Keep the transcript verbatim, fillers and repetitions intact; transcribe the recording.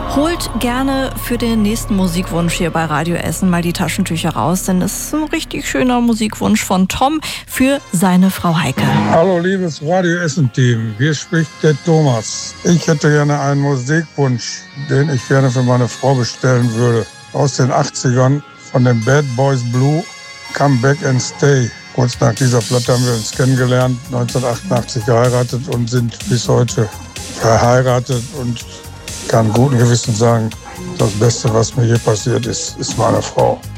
Holt gerne für den nächsten Musikwunsch hier bei Radio Essen mal die Taschentücher raus, denn es ist ein richtig schöner Musikwunsch von Tom für seine Frau Heike. Hallo liebes Radio Essen-Team, hier spricht der Thomas. Ich hätte gerne einen Musikwunsch, den ich gerne für meine Frau bestellen würde. Aus den achtzigern von den Bad Boys Blue, Come Back and Stay. Kurz nach dieser Platte haben wir uns kennengelernt, neunzehnhundertachtundachtzig geheiratet und sind bis heute verheiratet und kann guten Gewissens sagen, das Beste, was mir je passiert ist, ist meine Frau.